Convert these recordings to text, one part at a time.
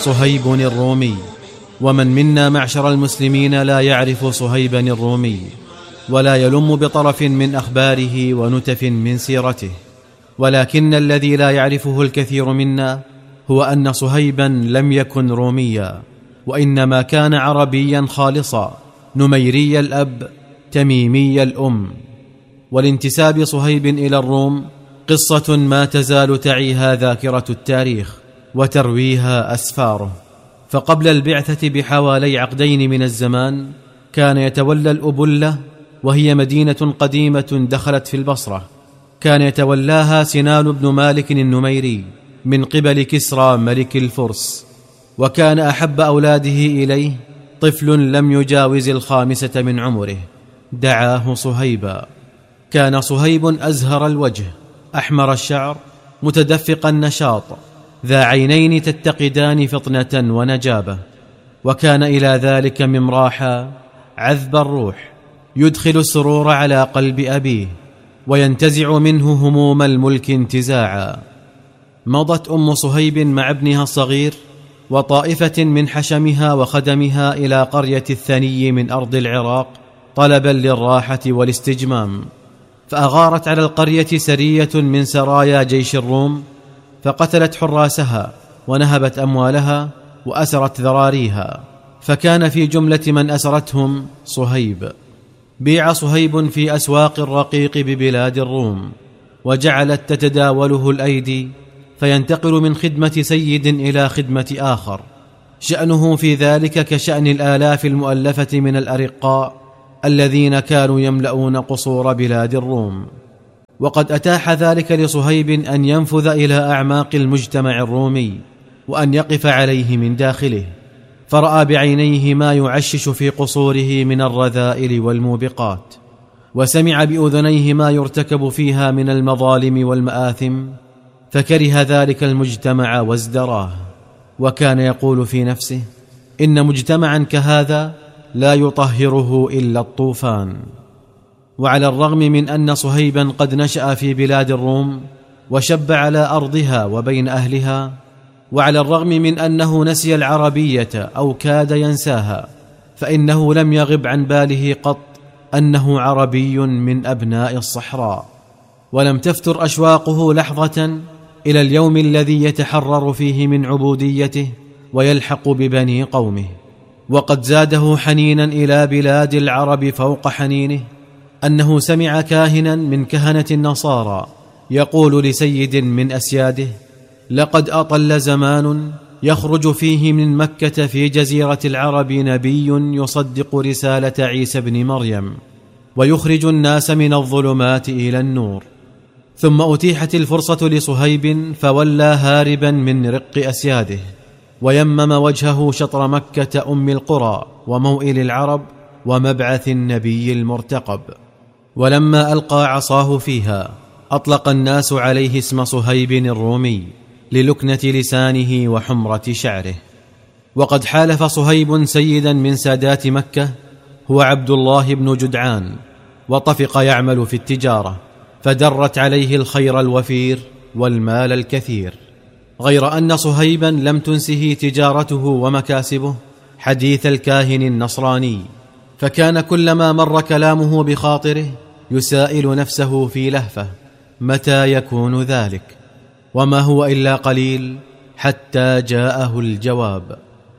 صهيب الرومي. ومن منا معشر المسلمين لا يعرف صهيبا الرومي ولا يلم بطرف من أخباره ونتف من سيرته، ولكن الذي لا يعرفه الكثير منا هو أن صهيبا لم يكن روميا، وإنما كان عربيا خالصا، نميري الأب تميمي الأم. ولانتساب صهيب إلى الروم قصة ما تزال تعيها ذاكرة التاريخ وترويها أسفاره. فقبل البعثة بحوالي عقدين من الزمان كان يتولى الأبلة، وهي مدينة قديمة دخلت في البصرة، كان يتولاها سنان بن مالك النميري من قبل كسرى ملك الفرس، وكان أحب أولاده إليه طفل لم يجاوز 5 من عمره دعاه صهيبا. كان صهيب أزهر الوجه، أحمر الشعر، متدفق النشاط، ذا عينين تتقدان فطنة ونجابة، وكان إلى ذلك ممراحا عذب الروح، يدخل السرور على قلب أبيه وينتزع منه هموم الملك انتزاعا. مضت أم صهيب مع ابنها الصغير وطائفة من حشمها وخدمها إلى قرية الثني من أرض العراق طلبا للراحة والاستجمام، فأغارت على القرية سرية من سرايا جيش الروم، فقتلت حراسها ونهبت أموالها وأسرت ذراريها، فكان في جملة من أسرتهم صهيب. بيع صهيب في أسواق الرقيق ببلاد الروم، وجعلت تتداوله الأيدي، فينتقل من خدمة سيد إلى خدمة آخر، شأنه في ذلك كشأن الآلاف المؤلفة من الأرقاء الذين كانوا يملؤون قصور بلاد الروم. وقد أتاح ذلك لصهيب أن ينفذ إلى أعماق المجتمع الرومي وأن يقف عليه من داخله، فرأى بعينيه ما يعشش في قصوره من الرذائل والموبقات، وسمع بأذنيه ما يرتكب فيها من المظالم والمآثم، فكره ذلك المجتمع وازدراه، وكان يقول في نفسه: إن مجتمعا كهذا لا يطهره إلا الطوفان. وعلى الرغم من أن صهيبا قد نشأ في بلاد الروم وشب على أرضها وبين أهلها، وعلى الرغم من أنه نسي العربية أو كاد ينساها، فإنه لم يغب عن باله قط أنه عربي من أبناء الصحراء، ولم تفتر أشواقه لحظة إلى اليوم الذي يتحرر فيه من عبوديته ويلحق ببني قومه. وقد زاده حنينا إلى بلاد العرب فوق حنينه أنه سمع كاهنا من كهنة النصارى يقول لسيد من أسياده: لقد أطل زمان يخرج فيه من مكة في جزيرة العرب نبي يصدق رسالة عيسى بن مريم ويخرج الناس من الظلمات إلى النور. ثم أتيحت الفرصة لصهيب فولى هاربا من رق أسياده، ويمم وجهه شطر مكة أم القرى وموئل العرب ومبعث النبي المرتقب. ولما ألقى عصاه فيها أطلق الناس عليه اسم صهيب الرومي للكنة لسانه وحمرة شعره. وقد حالف صهيب سيدا من سادات مكة هو عبد الله بن جدعان، وطفق يعمل في التجارة، فدرت عليه الخير الوفير والمال الكثير، غير أن صهيبا لم تنسه تجارته ومكاسبه حديث الكاهن النصراني، فكان كلما مر كلامه بخاطره يسائل نفسه في لهفة: متى يكون ذلك؟ وما هو إلا قليل حتى جاءه الجواب.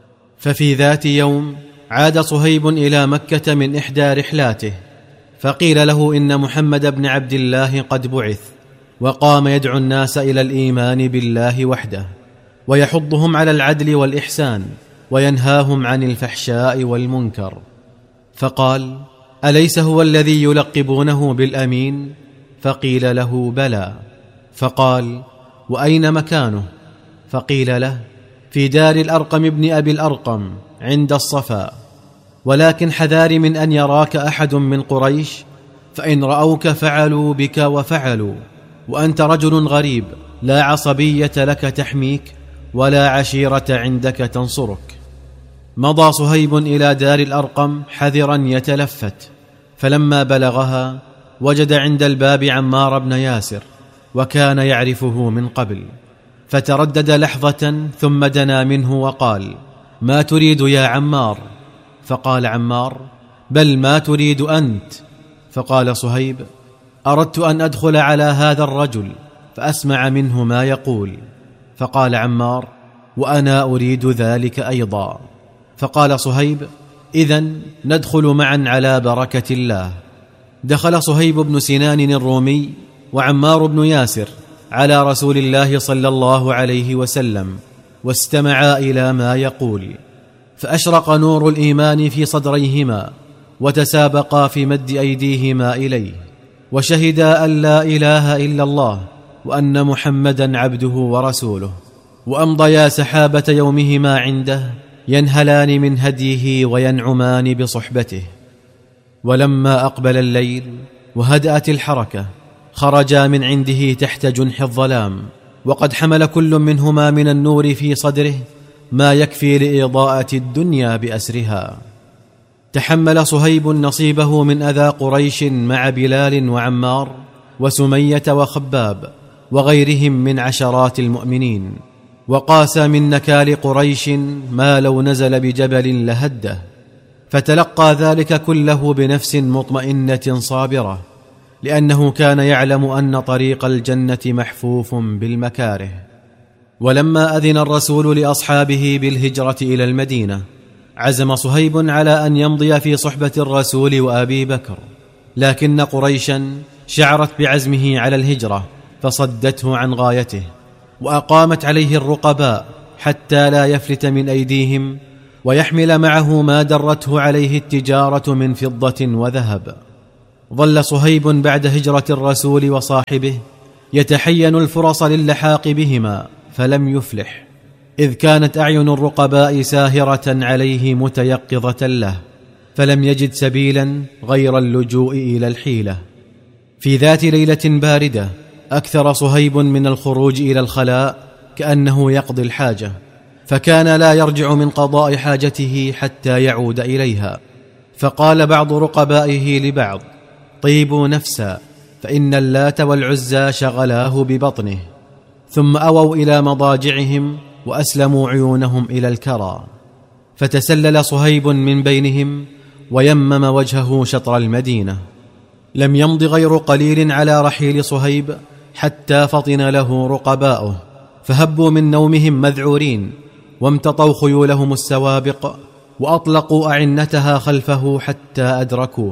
ففي ذات يوم عاد صهيب إلى مكة من إحدى رحلاته، فقيل له إن محمد بن عبد الله قد بعث، وقام يدعو الناس إلى الإيمان بالله وحده، ويحضهم على العدل والإحسان، وينهاهم عن الفحشاء والمنكر. فقال: أليس هو الذي يلقبونه بالأمين؟ فقيل له: بلى. فقال: وأين مكانه؟ فقيل له: في دار الأرقم ابن أبي الأرقم عند الصفا، ولكن حذار من أن يراك أحد من قريش، فإن رأوك فعلوا بك وفعلوا، وأنت رجل غريب لا عصبية لك تحميك ولا عشيرة عندك تنصرك. مضى صهيب إلى دار الأرقم حذرا يتلفت، فلما بلغها وجد عند الباب عمار بن ياسر، وكان يعرفه من قبل، فتردد لحظة ثم دنا منه وقال: ما تريد يا عمار؟ فقال عمار: بل ما تريد أنت؟ فقال صهيب: أردت أن أدخل على هذا الرجل فأسمع منه ما يقول. فقال عمار: وأنا أريد ذلك أيضا. فقال صهيب: إذن ندخل معا على بركة الله. دخل صهيب بن سنان الرومي وعمار بن ياسر على رسول الله صلى الله عليه وسلم، واستمعا إلى ما يقول، فأشرق نور الإيمان في صدريهما، وتسابقا في مد أيديهما إليه، وشهدا أن لا إله إلا الله وأن محمدا عبده ورسوله، وأمضيا سحابة يومهما عنده ينهلان من هديه وينعمان بصحبته. ولما أقبل الليل وهدأت الحركة خرجا من عنده تحت جنح الظلام، وقد حمل كل منهما من النور في صدره ما يكفي لإضاءة الدنيا بأسرها. تحمل صهيب نصيبه من أذى قريش مع بلال وعمار وسمية وخباب وغيرهم من عشرات المؤمنين، وقاسى من نكال قريش ما لو نزل بجبل لهده، فتلقى ذلك كله بنفس مطمئنة صابرة، لأنه كان يعلم أن طريق الجنة محفوف بالمكاره. ولما أذن الرسول لأصحابه بالهجرة إلى المدينة، عزم صهيب على أن يمضي في صحبة الرسول وأبي بكر، لكن قريشا شعرت بعزمه على الهجرة فصدته عن غايته، وأقامت عليه الرقباء حتى لا يفلت من أيديهم ويحمل معه ما درته عليه التجارة من فضة وذهب. ظل صهيب بعد هجرة الرسول وصاحبه يتحين الفرص للحاق بهما فلم يفلح، إذ كانت أعين الرقباء ساهرة عليه متيقظة له، فلم يجد سبيلا غير اللجوء إلى الحيلة. في ذات ليلة باردة أكثر صهيب من الخروج إلى الخلاء كأنه يقضي الحاجة، فكان لا يرجع من قضاء حاجته حتى يعود إليها. فقال بعض رقبائه لبعض: طيبوا نفسا، فإن اللات والعزى شغلاه ببطنه. ثم أووا إلى مضاجعهم وأسلموا عيونهم إلى الكرى، فتسلل صهيب من بينهم ويمم وجهه شطر المدينة. لم يمض غير قليل على رحيل صهيب حتى فطن له رقباؤه، فهبوا من نومهم مذعورين، وامتطوا خيولهم السوابق، وأطلقوا أعنتها خلفه حتى أدركوه.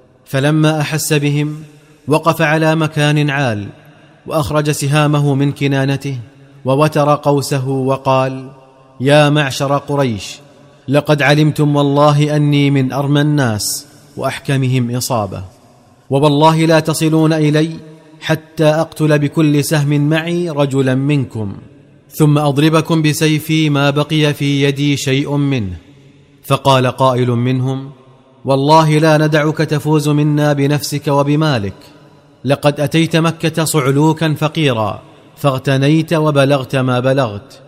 فلما أحس بهم وقف على مكان عال، وأخرج سهامه من كنانته ووتر قوسه وقال: يا معشر قريش، لقد علمتم والله أني من أرمى الناس وأحكمهم إصابة، ووالله لا تصلون إلي حتى أقتل بكل سهم معي رجلا منكم، ثم أضربكم بسيفي ما بقي في يدي شيء منه. فقال قائل منهم: والله لا ندعك تفوز منا بنفسك وبمالك، لقد أتيت مكة صعلوكا فقيرا فاغتنيت وبلغت ما بلغت.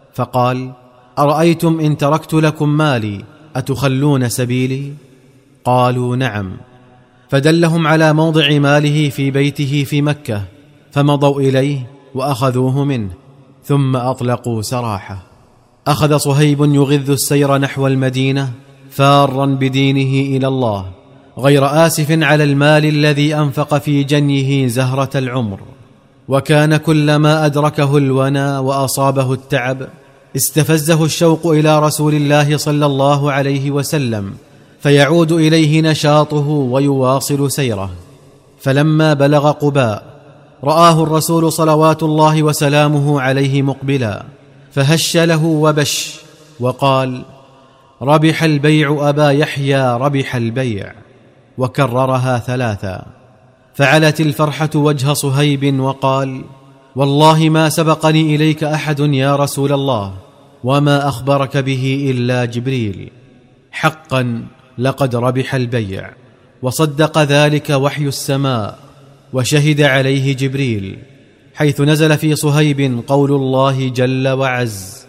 فقال: أرأيتم إن تركت لكم مالي أتخلون سبيلي؟ قالوا: نعم. فدلهم على موضع ماله في بيته في مكة، فمضوا إليه وأخذوه منه، ثم أطلقوا سراحه. أخذ صهيب يغذ السير نحو المدينة فارا بدينه إلى الله، غير آسف على المال الذي أنفق في جنيه زهرة العمر. وكان كلما أدركه الونى وأصابه التعب استفزه الشوق إلى رسول الله صلى الله عليه وسلم، فيعود إليه نشاطه ويواصل سيره. فلما بلغ قباء رآه الرسول صلوات الله وسلامه عليه مقبلا، فهش له وبش وقال: ربح البيع أبا يحيى، ربح البيع، وكررها ثلاثا. فعلت الفرحة وجه صهيب وقال: والله ما سبقني إليك أحد يا رسول الله، وما أخبرك به إلا جبريل، حقا لقد ربح البيع. وصدق ذلك وحي السماء، وشهد عليه جبريل، حيث نزل في صهيب قول الله جل وعز: